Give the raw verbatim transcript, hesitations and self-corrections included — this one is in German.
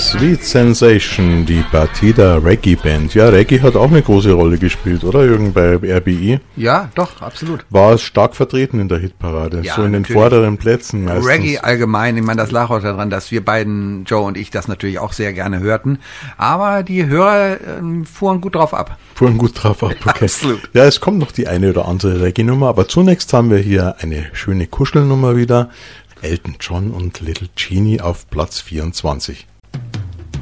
Sweet Sensation, die Batida Reggae Band. Ja, Reggae hat auch eine große Rolle gespielt, oder Jürgen, bei R B I? Ja, doch, absolut. War es stark vertreten in der Hitparade, ja, so in natürlich. den vorderen Plätzen meistens. Reggae allgemein, ich meine, das lag auch daran, dass wir beiden, Joe und ich, das natürlich auch sehr gerne hörten. Aber die Hörer äh, fuhren gut drauf ab. Fuhren gut drauf ab, okay. Absolut. Ja, es kommt noch die eine oder andere Reggae-Nummer, aber zunächst haben wir hier eine schöne Kuschelnummer wieder. Elton John und Little Genie auf Platz vierundzwanzig.